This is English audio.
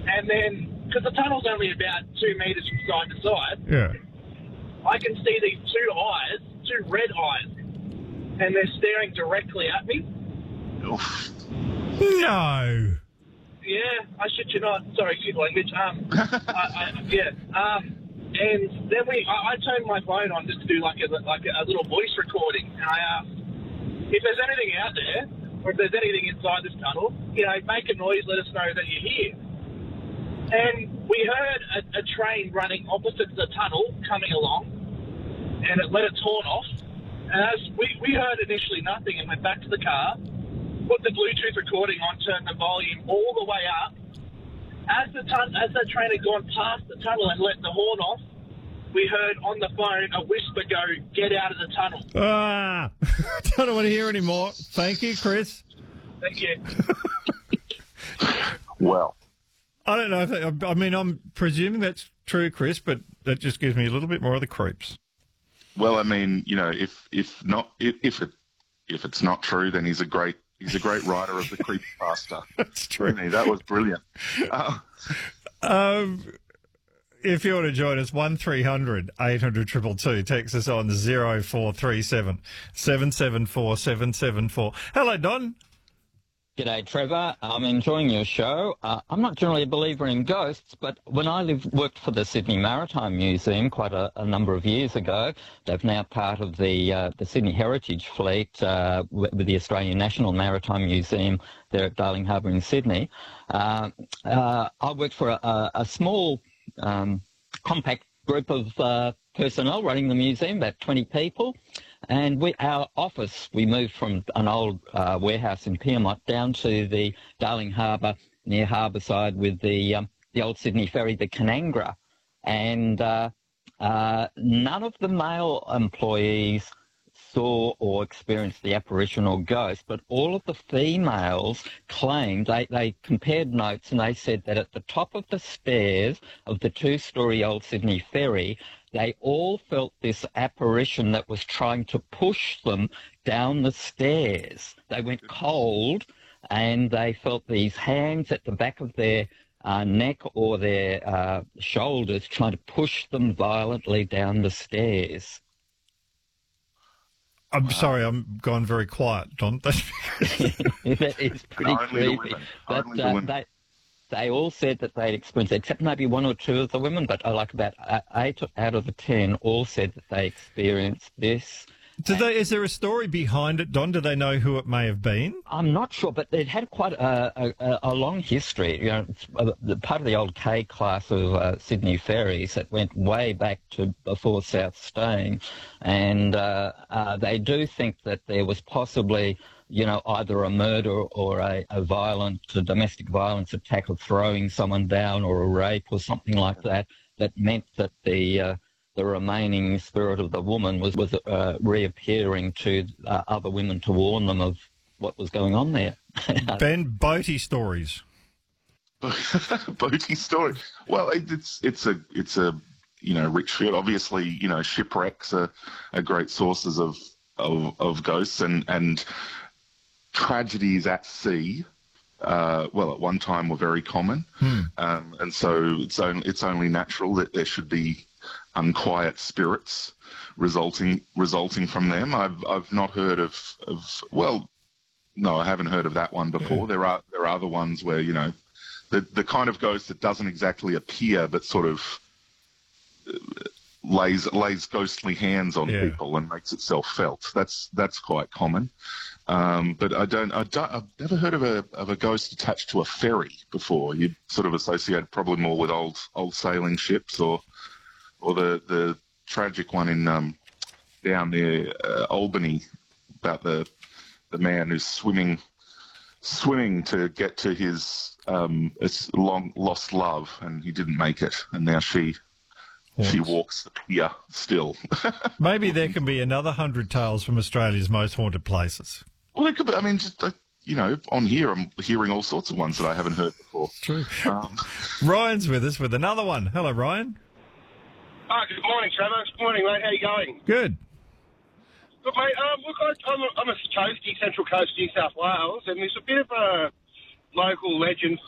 And then, because the tunnel's only about 2 metres from side to side, Yeah. I can see these two red eyes, and they're staring directly at me. Oof. No. Yeah, I shit you not. Sorry, excuse language. And then I turned my phone on just to do like a little voice recording, and I asked if there's anything out there, or if there's anything inside this tunnel, make a noise, let us know that you're here. And we heard a train running opposite the tunnel coming along, and it let its horn off. And as we heard initially nothing and went back to the car, put the Bluetooth recording on, turned the volume all the way up. As the train had gone past the tunnel and let the horn off, we heard on the phone a whisper go, "Get out of the tunnel." I don't want to hear anymore. Thank you, Chris. Thank you. Well, I don't know. I'm presuming that's true, Chris, but that just gives me a little bit more of the creeps. well, I mean, if it's not true, then he's a great writer of the creepypasta. That's true. That was brilliant. If you want to join us, 1300 800 222. Text us on 0437 774 774. Hello, Don. G'day, Trevor. I'm enjoying your show. I'm not generally a believer in ghosts, but when I worked for the Sydney Maritime Museum quite a number of years ago, they're now part of the Sydney Heritage Fleet with the Australian National Maritime Museum there at Darling Harbour in Sydney. I worked for a small, compact group of personnel running the museum, about 20 people. And our office, we moved from an old warehouse in Pyrmont down to the Darling Harbour, near Harbourside, with the old Sydney ferry, the Canangra. And none of the male employees saw or experienced the apparition or ghost, but all of the females claimed, they compared notes, and they said that at the top of the stairs of the 2-storey old Sydney ferry, they all felt this apparition that was trying to push them down the stairs. They went cold, and they felt these hands at the back of their neck or their shoulders trying to push them violently down the stairs. I'm sorry, I'm gone very quiet, Don. That is pretty creepy. But they all said that they'd experienced it, except maybe one or two of the women, but like about 8 out of the 10 all said that they experienced this. Is there a story behind it, Don? Do they know who it may have been? I'm not sure, but it had quite a long history. It's part of the old K class of Sydney ferries that went way back to before South Stein, and they do think that there was possibly, either a murder or a domestic violence attack, or throwing someone down, or a rape or something like that, that meant that the remaining spirit of the woman was reappearing to other women to warn them of what was going on there. Ben, boaty stories. Boaty story. Well, it's a rich field. Obviously, shipwrecks are great sources of ghosts, and tragedies at sea. At one time were very common, and so it's only natural that there should be unquiet spirits resulting from them. I've not heard of no, I haven't heard of that one before. There are other ones where the kind of ghost that doesn't exactly appear but sort of lays ghostly hands on people and makes itself felt. That's quite common. But I've never heard of a ghost attached to a ferry before. You'd sort of associate probably more with old sailing ships, or the tragic one in down near Albany about the man who's swimming to get to his long lost love, and he didn't make it, and now she walks the pier still. Maybe there can be another 100 tales from Australia's most haunted places. Well, it could be. I mean, just on here, I'm hearing all sorts of ones that I haven't heard before. True. Ryan's with us with another one. Hello, Ryan. Oh, good morning, Trevor. Good morning, mate. How you going? Good. Look, mate, I'm a Central Coast, New South Wales, and there's a bit of a local legend